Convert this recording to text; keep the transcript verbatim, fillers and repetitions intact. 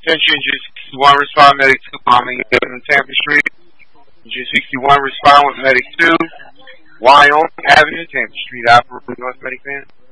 Attention, G sixty-one, respond, medic two, bombing in Tampa Street. G sixty-one, respond with medic two, Wyoming Avenue, Tampa Street, operator, North Medic Van.